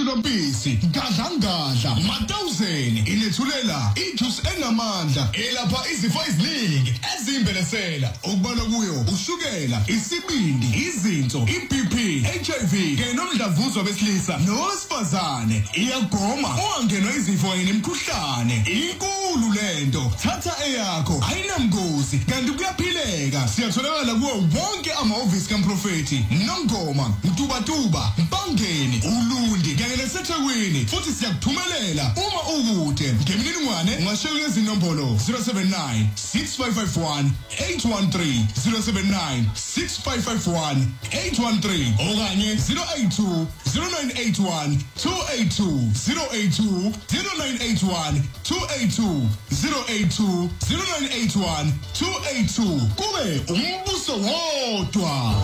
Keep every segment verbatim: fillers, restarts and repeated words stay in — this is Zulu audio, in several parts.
Sashulampisi ngadla ngadla matawuzeni inethulela ijuice enamandla elapha izifo eziningi ezimbelesela okubalwa kuyo ushukela, isibindi, izinso, i-B P, H I V kanye nomdlavuza besilisa nowesifazane. Iyagoma ungangenwa izifo kanye nemikhuhlane. Inkulu lento, thatha eyakho ayinamgozi kanti kuyaphileka. Siyatholakala kuwo wonke amahhovisi kaMprofeti Nongoma, Mtubatuba, Mpangeni, Ulundi kanye naseThekwini. Futhi siyakuthumelela uma ukude. Ngemininingwane ungashayela lezi nombolo zero seven nine six five five one eight one three zero seven nine six five five one eight one three okanye zero eight two zero nine eight one two eight two zero eight two zero nine eight one two eight two zero eight two zero nine eight one two eight two. Kube umbuso wodwa.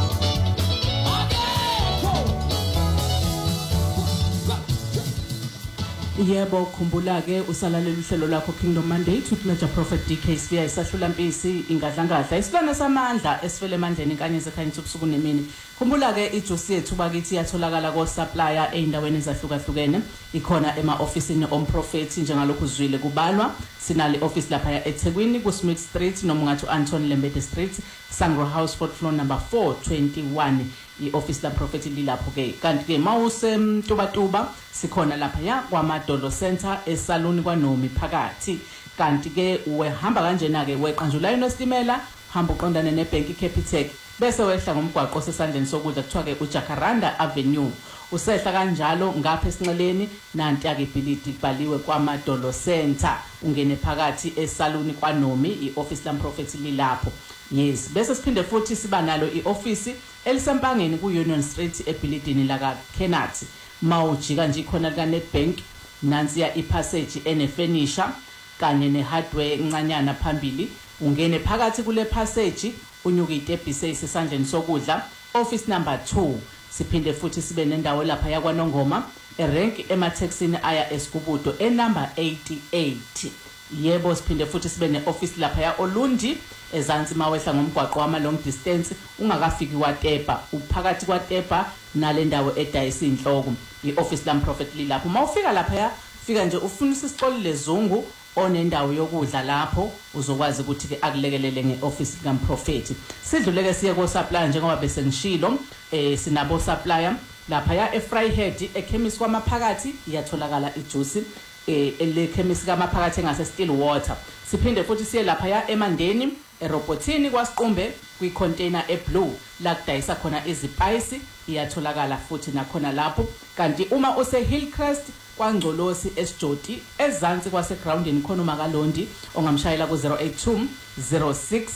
Yebo, khumbula ke usalalela uhlelo lakho Kingdom Mandate with Major Prophet D K Siya Sashulampisi ingadlangadla isifana samandla esifele emandleni kanye sekhanye ubusuku nemini. Khumbula ke ijuice yethu bakithi yatholakala ko supplier eindaweni ezahlukahlukene. Ikhona ema officeini omprofeti njengalokhu uzwile kubalwa. Sinale office lapha eThekwini ku Smith Street noma ungathi Anton Lembede Street, Sangro House, fourth floor number four twenty-one. I-office la Prophet lilapho ke. Kanti ke mawuse Mtubatuba sikhona lapha ya kwaMadolo Center esaluni kwaNomi phakathi. Kanti ke uhamba kanjena ke weqanjula inostimela, hamba uqondane neBank Capitec bese wehla ngomgwaqo osesandleni sokudla kuthiwa ke uJacaranda Avenue. Usehla kanjalo ngapha esinqeleni nanti ake ibhilidi kubaliwe kwaMadolo Center. Ungene phakathi esaluni kwaNomi, i-office la Prophet lilapho. Yes, bese siphinde futhi siba nalo i-office elisempangeni ku Union Street ebhilidini la ka Kenati. Mawujika nje khona ka Nedbank nansiya ipassage ene furniture kanye ne hardware encanyana phambili. Ungene phakathi kule passage unyuka itebhise isesandleni sokudla, office number two. Siphinde futhi sibe nendawo lapha yakwaNongoma, erank emathexini aya eSkubudo enumber eighty-eight. Yebo, siphinde futhi sibe ne-office lapha ya Olundi ezansi mawehla ngomgwaqo wama long distance ungakafiki kwaTepa, uphakathi kwaTepa nale ndawo edayisa inhloko. I-office la Prophet lilapho. Mawufika lapha ya fika nje ufunisa isiqolile zungu onendawo yokudla lapho uzokwazi ukuthi ke akulekelele ngeoffice kaMprofeti. Sidluleke siye ko supplier njengoba bese ngishilo, eh sinabo supplier lapha ya eFryhead eChemist kwamaphakathi iyatholakala ijuice eh ele chemist kamaphakathi engase still water. Siphinde futhi siye lapha ya eMandeni eRobotini kwaSiqumbe kwicontainer eblue la kudayisa khona izipaisi iyatholakala futhi nakhona lapho. Kanti uma use Hillcrest kwaNgcolosi eSjoti ezansi kwase groundini khona uMakalondi ongamshayela ku zero eight two zero six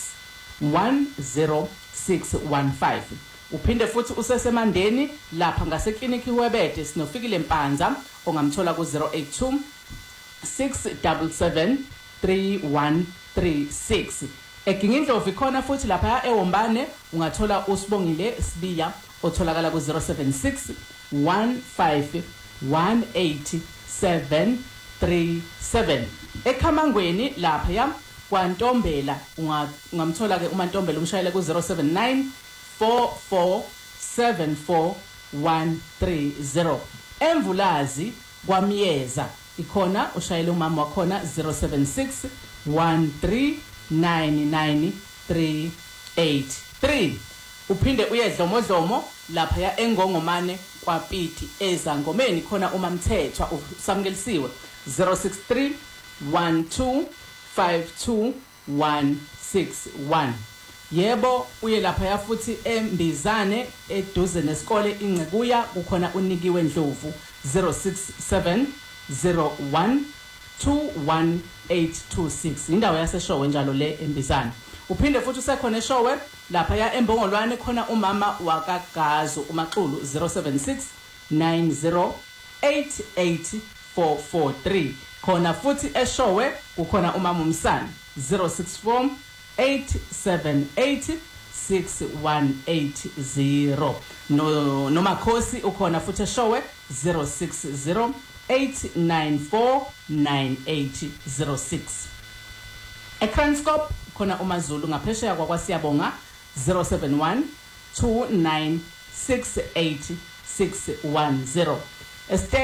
one zero six one five. Uphinde futhi usesemandeni lapha ngase clinic iWebede sinofikile Mpanza ongamthola ku zero eight two six seven seven three one three six. Egingindlovu ikhona futhi lapha eWombane ungathola uSibongile Sibiya otholakala ku zero seven six one five one eight seven three seven. Ekhamangweni lapha ya kwaNtombela ungamthola ke uMantombela umshayele ku zero seven nine four four seven four one three zero. Emvulazi kwaMyeza ikhona ushayele umama wakhona zero seven six one three nine nine three eight three. Uphinde uyedlomodlomo lapha ya eNgongomane kwaPiti ezangomeni khona uMamthethwa usamkelisiwe zero six three one two five two one six one. Yebo, uye lapha ya futhi eMbizane eduze nesikole iNgcekuya kukhona unikiwe Ndlovu zero six seven zero one two one eight two six. Indawo yaseshowe njalo le eMbizane. Uphinde futhi usekhona eShowe lapha ya eMbongolwane khona umama wakagazo uMaxulu zero seven six nine zero eight eight four four three. Khona futhi eShowe kukhona umama uMsana zero six four eight seven eight six one eight zero. No nomakhosi ukhona futhi eShowe zero six zero eight nine four nine eight zero six. eKranskop khona uMazulu ngaphesheya kwaKwasiyabonga zero seven one two nine six eight six one zero.